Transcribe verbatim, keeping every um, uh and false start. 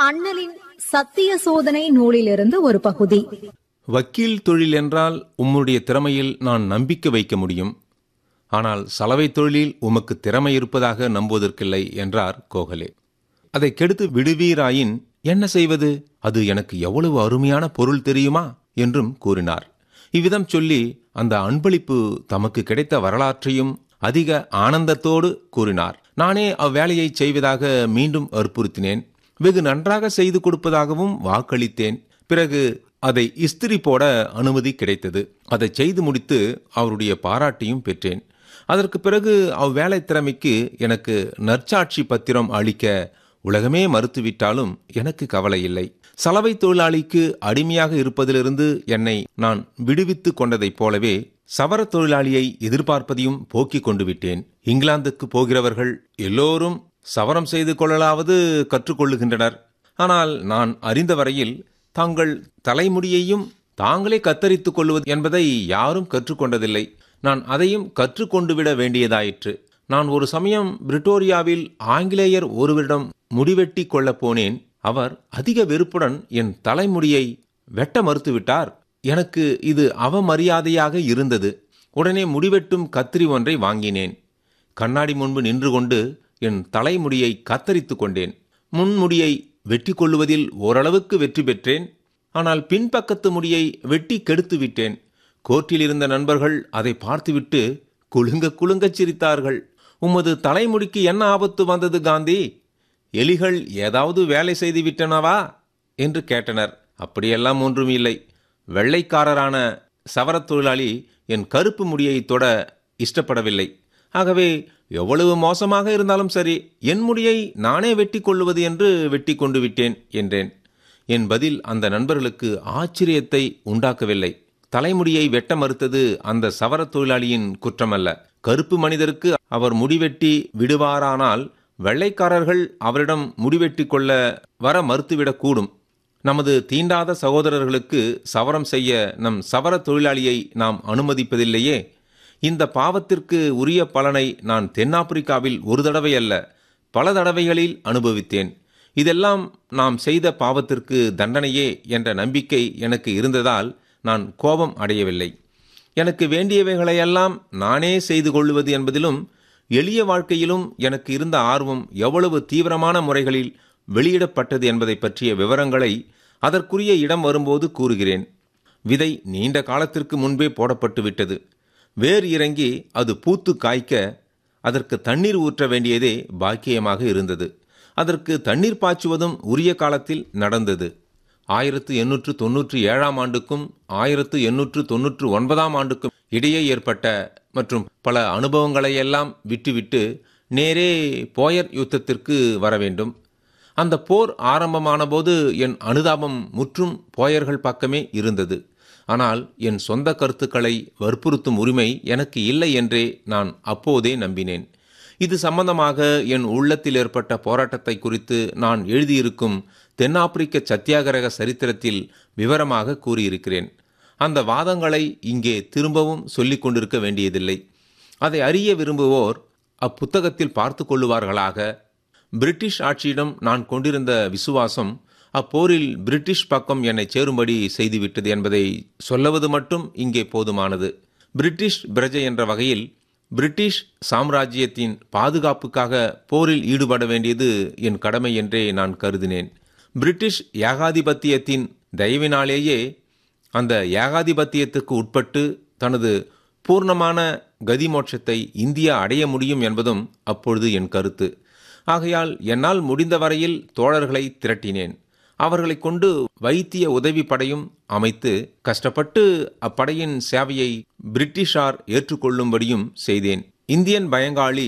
அண்ணலின் சத்திய சோதனை நூலிலிருந்து ஒரு பகுதி. வக்கீல் தொழில் என்றால் உம்முடைய திறமையில் நான் நம்பிக்கை வைக்க முடியும். ஆனால் சலவை தொழிலில் உமக்கு திறமை இருப்பதாக நம்புவதற்கில்லை என்றார் கோகலே. அதை கெடுத்து விடுவீராயின் என்ன செய்வது? அது எனக்கு எவ்வளவு அருமையான பொருள் தெரியுமா என்றும் கூறினார். இவ்விதம் சொல்லி அந்த அன்பளிப்பு தமக்கு கிடைத்த வரலாற்றையும் அதிக ஆனந்தத்தோடு கூறினார். நானே அவ்வேலையை செய்வதாக மீண்டும் வற்புறுத்தினேன். வெகு நன்றாக செய்து கொடுப்பதாகவும் வாக்களித்தேன். பிறகு அதை இஸ்திரி போட அனுமதி கிடைத்தது. அதை செய்து முடித்து அவருடைய பாராட்டியும் பெற்றேன். அதற்கு பிறகு அவ்வேலை திறமைக்கு எனக்கு நற்சாட்சி பத்திரம் அளிக்க உலகமே மறுத்துவிட்டாலும் எனக்கு கவலை இல்லை. சலவை தொழிலாளிக்கு அடிமையாக இருப்பதிலிருந்து என்னை நான் விடுவித்து கொண்டதைப் போலவே சவர தொழிலாளியை எதிர்பார்ப்பதையும் போக்கிக் கொண்டு விட்டேன். இங்கிலாந்துக்கு போகிறவர்கள் எல்லோரும் சவரம் செய்து கொள்ளலாவது கற்றுக்கொள்ளுகின்றனர். ஆனால் நான் அறிந்த வரையில் தங்கள் தலைமுடியையும் தாங்களே கத்தரித்துக் கொள்வது என்பதை யாரும் கற்றுக்கொண்டதில்லை. நான் அதையும் கற்றுக்கொண்டு விட வேண்டியதாயிற்று. நான் ஒரு சமயம் பிரிட்டோரியாவில் ஆங்கிலேயர் ஒருவரிடம் முடிவெட்டி கொள்ளப் போனேன். அவர் அதிக வெறுப்புடன் என் தலைமுடியை வெட்ட மறுத்துவிட்டார். எனக்கு இது அவமரியாதையாக இருந்தது. உடனே முடிவெட்டும் கத்திரி ஒன்றை வாங்கினேன். கண்ணாடி முன்பு நின்று கொண்டு என் தலைமுடியை கத்தரித்து கொண்டேன். முன்முடியை வெட்டி கொள்ளுவதில் ஓரளவுக்கு வெற்றி பெற்றேன். ஆனால் பின்பக்கத்து முடியை வெட்டி கெடுத்து விட்டேன். கோர்ட்டில் இருந்த நண்பர்கள் அதை பார்த்துவிட்டு குலுங்க குலுங்கச் சிரித்தார்கள். உமது தலைமுடிக்கு என்ன ஆபத்து வந்தது காந்தி? எலிகள் ஏதாவது வேலை செய்து விட்டனவா என்று கேட்டனர். அப்படியெல்லாம் ஒன்றும் இல்லை. வெள்ளைக்காரரான சவரத் தொழிலாளி என் கருப்பு முடியை தொட இஷ்டப்படவில்லை. ஆகவே எவ்வளவு மோசமாக இருந்தாலும் சரி, என் முடியை நானே வெட்டி கொள்ளுவது என்று வெட்டி கொண்டு விட்டேன் என்றேன். என் பதில் அந்த நண்பர்களுக்கு ஆச்சரியத்தை உண்டாக்கவில்லை. தலைமுடியை வெட்ட மறுத்தது அந்த சவரத் தொழிலாளியின் குற்றமல்ல. கருப்பு மனிதருக்கு அவர் முடிவெட்டி விடுவாரானால் வெள்ளைக்காரர்கள் அவரிடம் முடிவெட்டி கொள்ள வர மறுத்துவிடக்கூடும். நமது தீண்டாத சகோதரர்களுக்கு சவரம் செய்ய நம் சவர தொழிலாளியை நாம் அனுமதிப்பதில்லையே. இந்த பாவத்திற்கு உரிய பலனை நான் தென்னாப்பிரிக்காவில் ஒரு தடவை அல்ல, பல தடவைகளில் அனுபவித்தேன். இதெல்லாம் நாம் செய்த பாவத்திற்கு தண்டனையே என்ற நம்பிக்கை எனக்கு இருந்ததால் நான் கோபம் அடையவில்லை. எனக்கு வேண்டியவைகளையெல்லாம் நானே செய்து கொள்வது என்பதிலும் எளிய வாழ்க்கையிலும் எனக்கு இருந்த ஆர்வம் எவ்வளவு தீவிரமான முறைகளில் வெளியிடப்பட்டது என்பதை பற்றிய விவரங்களை அதற்குரிய இடம் வரும்போது கூறுகிறேன். விதை நீண்ட காலத்திற்கு முன்பே போடப்பட்டு விட்டது. வேர் இறங்கி அது பூத்து காய்க்க அதற்கு தண்ணீர் ஊற்ற வேண்டியதே பாக்கியமாக இருந்தது. அதற்கு தண்ணீர் பாய்ச்சுவதும் உரிய காலத்தில் நடந்தது. ஆயிரத்து எண்ணூற்று தொன்னூற்றி ஏழாம் ஆண்டுக்கும் ஆயிரத்து எண்ணூற்று தொன்னூற்று ஒன்பதாம் ஆண்டுக்கும் இடையே ஏற்பட்ட மற்றும் பல அனுபவங்களையெல்லாம் விட்டுவிட்டு நேரே போயர் யுத்தத்திற்கு வர வேண்டும். அந்த போர் ஆரம்பமான போது என் அனுதாபம் முற்றும் போயர்கள் பக்கமே இருந்தது. ஆனால் என் சொந்த கருத்துக்களை வற்புறுத்தும் உரிமை எனக்கு இல்லை என்றே நான் அப்போதே நம்பினேன். இது சம்பந்தமாக என் உள்ளத்தில் ஏற்பட்ட போராட்டத்தை குறித்து நான் எழுதியிருக்கும் தென்னாப்பிரிக்க சத்தியாகிரக சரித்திரத்தில் விவரமாக கூறியிருக்கிறேன். அந்த வாதங்களை இங்கே திரும்பவும் சொல்லிக் கொண்டிருக்க வேண்டியதில்லை. அதை அறிய விரும்புவோர் அப்புத்தகத்தில் பார்த்து கொள்ளுவார்களாக. பிரிட்டிஷ் ஆட்சியிடம் நான் கொண்டிருந்த விசுவாசம் அப்போரில் பிரிட்டிஷ் பக்கம் என்னை சேரும்படி செய்துவிட்டது என்பதை சொல்லுவது மட்டும் இங்கே போதுமானது. பிரிட்டிஷ் பிரஜை என்ற வகையில் பிரிட்டிஷ் சாம்ராஜ்யத்தின் பாதுகாப்புக்காக போரில் ஈடுபட வேண்டியது என் கடமை என்றே நான் கருதினேன். பிரிட்டிஷ் ஏகாதிபத்தியத்தின் தயவினாலேயே அந்த ஏகாதிபத்தியத்துக்கு உட்பட்டு தனது பூர்ணமான கதிமோட்சத்தை இந்தியா அடைய முடியும் என்பதும் அப்பொழுது என் கருத்து. ஆகையால் என்னால் முடிந்த வரையில் தோழர்களை திரட்டினேன். அவர்களை கொண்டு வைத்திய உதவி படையும் அமைத்து கஷ்டப்பட்டு அப்படையின் சேவையை பிரிட்டிஷார் ஏற்றுக்கொள்ளும்படியும் செய்தேன். இந்தியன் பயங்காளி